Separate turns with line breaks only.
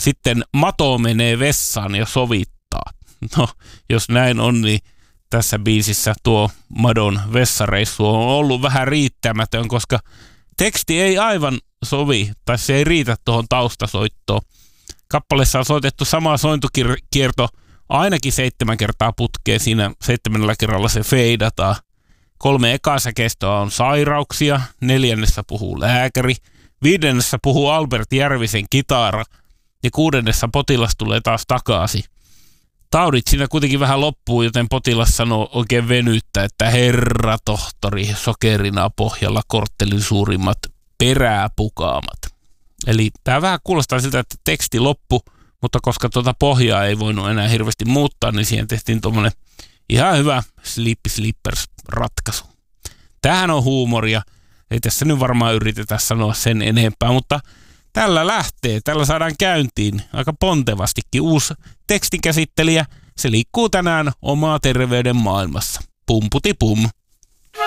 sitten mato menee vessaan ja sovittaa. No, jos näin on, niin tässä biisissä tuo Madon vessareissu on ollut vähän riittämätön, koska teksti ei aivan sovi, tai se ei riitä tuohon taustasoittoon. Kappaleessa on soitettu sama sointukierto ainakin 7 kertaa putkeen, siinä 7 kerralla se feidataan. 3 ekasäkeistöä on sairauksia, 4. puhuu lääkäri, 5. puhuu Albert Järvisen kitara ja 6. potilas tulee taas takaisin. Taudit siinä kuitenkin vähän loppuu, joten potilas sanoo oikein venyttä, että herra tohtori, sokerina pohjalla korttelin suurimmat peräpukaamat. Eli tämä vähän kuulostaa siltä, että teksti loppu, mutta koska tuota pohjaa ei voinut enää hirveästi muuttaa, niin siihen tehtiin tuommoinen ihan hyvä Sleepy Sleepers-ratkaisu. Tämähän on huumoria, ei tässä nyt varmaan yritetä sanoa sen enempää, mutta tällä lähtee, tällä saadaan käyntiin aika pontevastikin uusi tekstinkäsittelijä. Se liikkuu tänään omaa terveyden maailmassa. Pumputi pum.